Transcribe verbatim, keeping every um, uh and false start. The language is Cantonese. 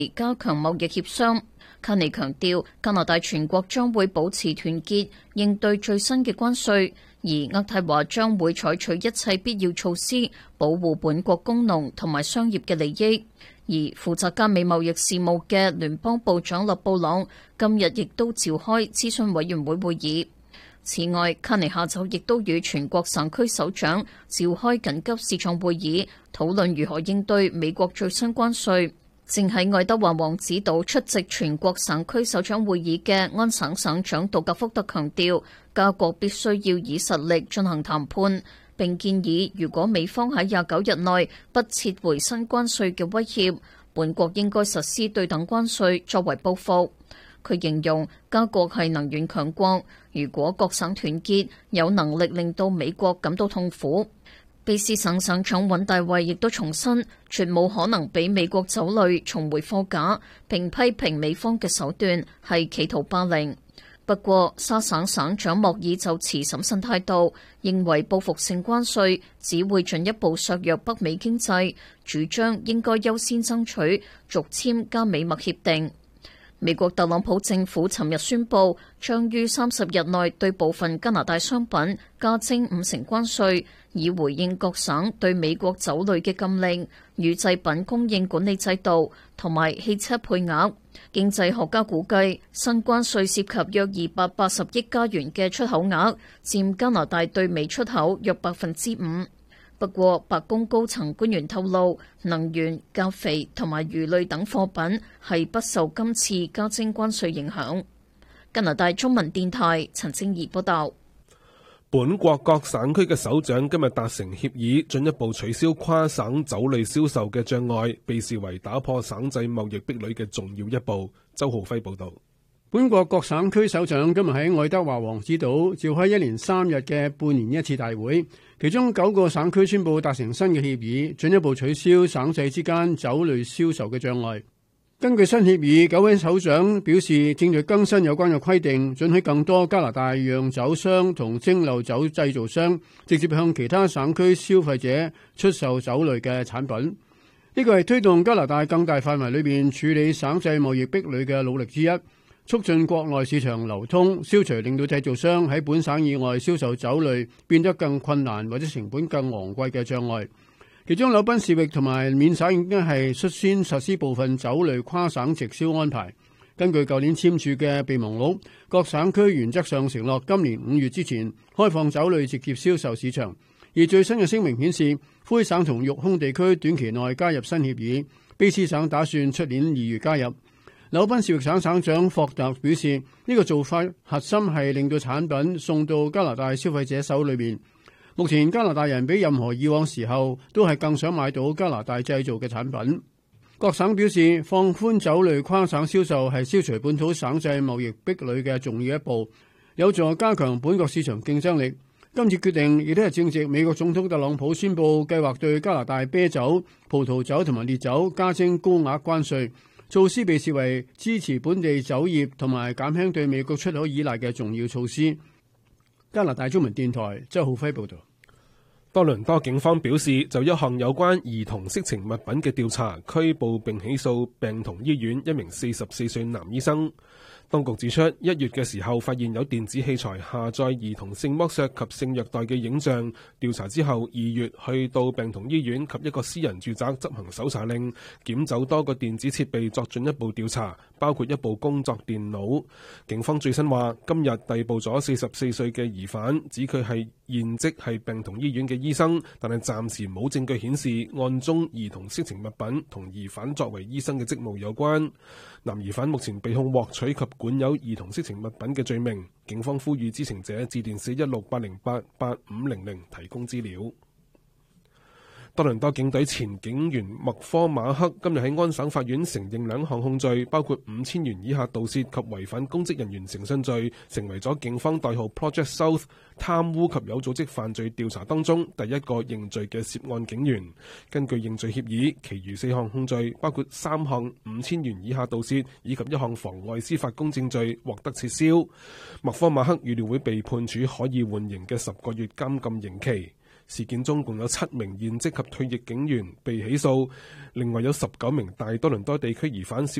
加強貿易協商。卡尼強調，加拿大全國將會保持團結，應對最新嘅關稅，而渥太華將會採取一切必要措施，保護本國工農同埋商業嘅利益。而負責加美貿易事務嘅聯邦部長勒布朗今日亦都召開諮詢委員會會議。此外，卡尼下晝亦都與全國省區首長召開緊急視像會議，討論如何應對美國最新關稅。正喺愛德華王子島出席全國省區首長會議嘅安省省長杜格福特強調，加國必須要以實力進行談判，並建議如果美方喺廿九日內不撤回新關稅嘅威脅，本國應該實施對等關稅作為報復。佢形容加國係能源強國，如果各省團結，有能力令到美國感到痛苦。卑詩省省長尹大衛亦都重申，絕冇可能俾美國酒類重回貨架，並批評美方嘅手段係企圖霸凌。不過，沙省省長莫爾就持審慎態度，認為報復性關稅只會進一步削弱北美經濟，主張應該優先爭取續簽加美墨協定。美國特朗普政府尋日宣布，將於三十日內對部分加拿大商品加徵五成關稅，以回應各省對美國酒類嘅禁令、與製品供應管理制度同埋汽車配額。經濟學家估計，新關稅涉及約二百八十億加元嘅出口額，佔加拿大對美出口約百分之五。不過，白宮高層官員透露，能源、咖啡同埋魚類等貨品係不受今次加徵關稅影響。加拿大中文電台陳晶儀報道。 本國各省區嘅首長今日達成協議，進一步取消跨省酒類銷售嘅障礙，被視為打破省際貿易壁壘嘅重要一步。周浩輝報道。 本國各省區首長今日喺愛德華王子島召開一連三日嘅半年一次大會，其中九個省區宣布達成新嘅協議，進一步取消省際之間酒類銷售嘅障礙。根據新協議，九位首長表示正在更新有關嘅規定，准許更多加拿大釀酒商同蒸餾酒製造商直接向其他省區消費者出售酒類嘅產品。呢個係推動加拿大更大範圍裏邊處理省際貿易壁壘嘅努力之一，促進國內市場流通，消除令到製造商喺本省以外銷售酒類變得更困難或者成本更昂貴嘅障礙。其中紐賓士域同埋緬省已經係率先實施部分酒類跨省直銷安排。根據舊年簽署嘅備忘錄，各省區原則上承諾今年五月之前開放酒類直接銷售市場。而最新嘅聲明顯示，魁省同育空地區短期內加入新協議，卑詩省打算出年二月加入。紐賓士域省省長霍特表示，呢、這個做法核心係令到產品送到加拿大消費者手裏面。目前加拿大人比任何以往時候都係更想買到加拿大製造嘅產品。各省表示，放寬酒類跨省銷售係消除本土省際貿易壁壘嘅重要一步，有助加強本國市場競爭力。今次決定亦都係正值美國總統特朗普宣布計劃對加拿大啤酒、葡萄酒同埋烈酒加徵高額關稅，措施被視為支持本地酒業同埋減輕對美國出口依賴嘅重要措施。加拿大中文電台周浩輝報道。 多倫多警方表示，就一項有關兒童色情物品嘅調查，拘捕並起訴病童醫院一名四十四歲男醫生。當局指出，一月嘅時候發現有電子器材下載兒童性剝削及性虐待嘅影像。調查之後，二月去到病童醫院及一個私人住宅執行搜查令，檢走多個電子設備作進一步調查，包括一部工作電腦。警方最新話，今日逮捕咗四十四歲嘅疑犯，指佢係現職係病童醫院嘅醫生，但係暫時冇證據顯示案中兒童色情物品同疑犯作為醫生嘅職務有關。男疑犯目前被控獲取及管有兒童色情物品嘅罪名。警方呼籲知情者致電四一六八零八八五零零提供資料。多倫多警隊前警員麥科馬克今日喺安省法院承認兩項控罪，包括五千元以下盜竊及違反公職人員誠信罪，成為咗警方代號 Project South 貪污及有組織犯罪調查當中第一個認罪嘅涉案警員。根據認罪協議，其餘四項控罪包括三項五千元以下盜竊以及一項妨礙司法公正罪獲得撤銷。麥科馬克預料會被判處可以緩刑嘅十個月監禁刑期。 事件中共有七名現職及退役警員被起訴，另外有十九名大多倫多地區疑犯涉